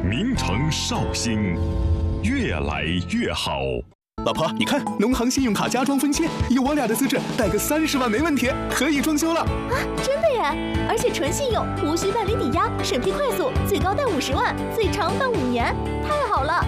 名城绍兴，越来越好。 老婆，你看，农行信用卡加装分期，以我俩的资质，贷个30万没问题，可以装修了。 啊，真的耶！而且纯信用，无需办理抵押，审批快速，最高贷50万，最长办5年，太好了！